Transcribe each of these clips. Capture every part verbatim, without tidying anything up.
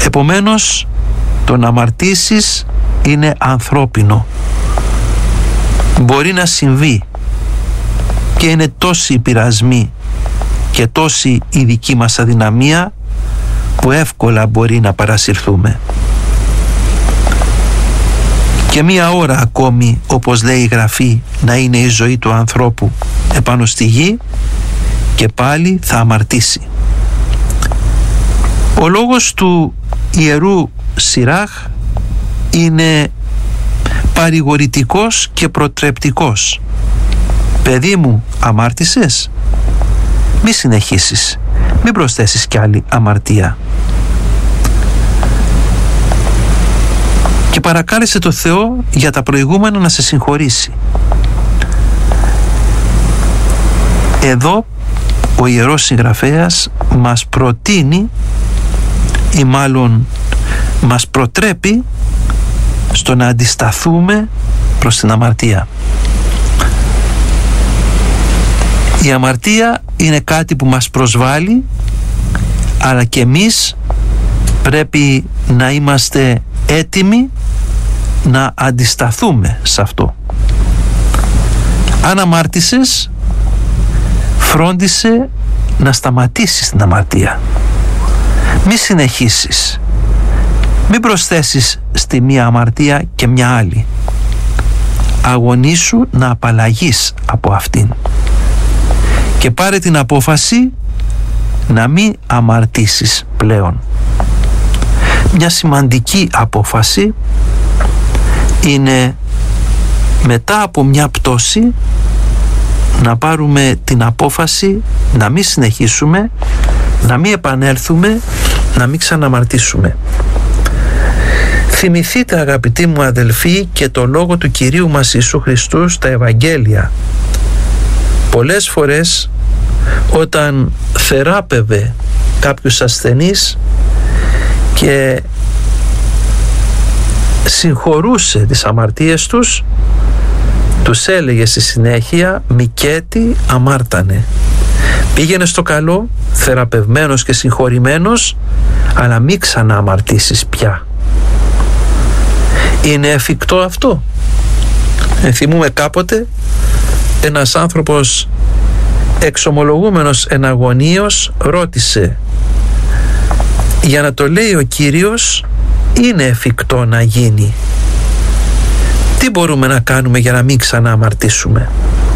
Επομένως, το να αμαρτήσεις είναι ανθρώπινο. Μπορεί να συμβεί και είναι τόσοι οι πειρασμοί και τόση η δική μας αδυναμία που εύκολα μπορεί να παρασυρθούμε. Και μία ώρα ακόμη, όπως λέει η Γραφή, να είναι η ζωή του ανθρώπου επάνω στη γη και πάλι θα αμαρτήσει. Ο λόγος του Ιερού Σιράχ είναι παρηγορητικός και προτρεπτικός. Παιδί μου, αμάρτησες? Μη συνεχίσεις, μην προσθέσεις κι άλλη αμαρτία. Και παρακάλεσε το Θεό για τα προηγούμενα να σε συγχωρήσει. Εδώ ο Ιερός Συγγραφέας μας προτείνει ή μάλλον μας προτρέπει στο να αντισταθούμε προς την αμαρτία. Η αμαρτία είναι κάτι που μας προσβάλλει, αλλά και εμείς πρέπει να είμαστε έτοιμοι να αντισταθούμε σε αυτό. Αν αμάρτησες, φρόντισε να σταματήσεις την αμαρτία. Μη συνεχίσεις. Μην προσθέσεις στη μία αμαρτία και μια άλλη. Αγωνίσου να απαλλαγείς από αυτήν. Και πάρε την απόφαση να μην αμαρτήσεις πλέον. Μια σημαντική απόφαση είναι μετά από μια πτώση να πάρουμε την απόφαση να μην συνεχίσουμε, να μην επανέλθουμε, να μην ξαναμαρτήσουμε. Θυμηθείτε, αγαπητοί μου αδελφοί, και το λόγο του Κυρίου μας Ιησού Χριστού στα Ευαγγέλια. Πολλές φορές όταν θεράπευε κάποιους ασθενείς και συγχωρούσε τις αμαρτίες τους, τους έλεγε στη συνέχεια «Μικέτη αμάρτανε». Πήγαινε στο καλό, θεραπευμένος και συγχωρημένος, αλλά μη ξανά αμαρτήσεις πια. Είναι εφικτό αυτό? Θυμούμε κάποτε ένας άνθρωπος εξομολογούμενος εναγωνίως ρώτησε, για να το λέει ο Κύριος, είναι εφικτό να γίνει? Τι μπορούμε να κάνουμε για να μην ξανά αμαρτήσουμε?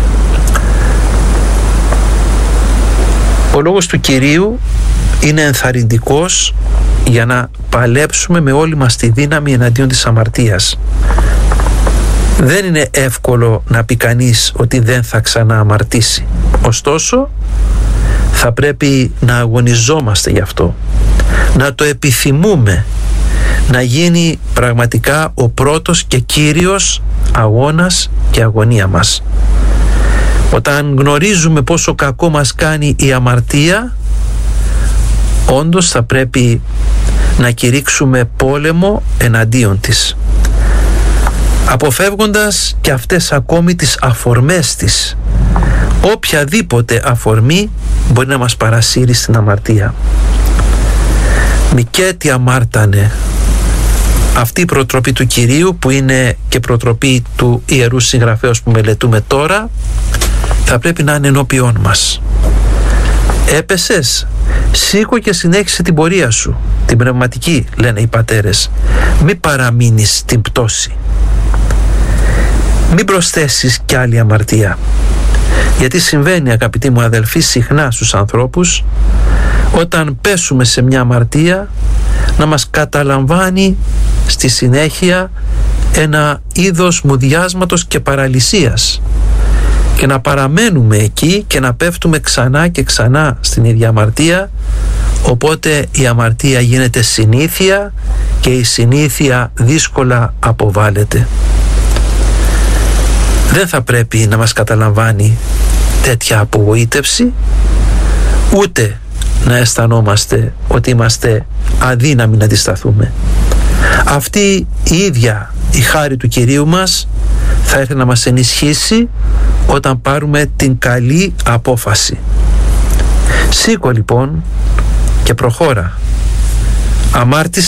Ο λόγος του Κυρίου είναι ενθαρρυντικός για να παλέψουμε με όλη μας τη δύναμη εναντίον της αμαρτίας. Δεν είναι εύκολο να πει κανείς ότι δεν θα ξανά αμαρτήσει. Ωστόσο, θα πρέπει να αγωνιζόμαστε γι' αυτό, να το επιθυμούμε, να γίνει πραγματικά ο πρώτος και κύριος αγώνας και αγωνία μας. Όταν γνωρίζουμε πόσο κακό μας κάνει η αμαρτία, όντως θα πρέπει να κηρύξουμε πόλεμο εναντίον της, αποφεύγοντας και αυτές ακόμη τις αφορμές της. Οποιαδήποτε αφορμή μπορεί να μας παρασύρει στην αμαρτία. Μικέτη αμάρτανε. Αυτή η προτροπή του Κυρίου, που είναι και προτροπή του Ιερού Συγγραφέως που μελετούμε τώρα, θα πρέπει να είναι ενώπιόν μας. Έπεσες, σήκω και συνέχισε την πορεία σου, την πνευματική, λένε οι πατέρες. Μη παραμείνεις στην πτώση. Μην προσθέσεις κι άλλη αμαρτία. Γιατί συμβαίνει, αγαπητοί μου αδελφοί, συχνά στους ανθρώπους, όταν πέσουμε σε μια αμαρτία, να μας καταλαμβάνει στη συνέχεια ένα είδος μουδιάσματος και παραλυσίας και να παραμένουμε εκεί και να πέφτουμε ξανά και ξανά στην ίδια αμαρτία, οπότε η αμαρτία γίνεται συνήθεια και η συνήθεια δύσκολα αποβάλλεται. Δεν θα πρέπει να μας καταλαμβάνει τέτοια απογοήτευση, ούτε να αισθανόμαστε ότι είμαστε αδύναμοι να αντισταθούμε. Αυτή η ίδια η χάρη του Κυρίου μας θα έρθει να μας ενισχύσει όταν πάρουμε την καλή απόφαση. Σήκω λοιπόν και προχώρα. Αμάρτησε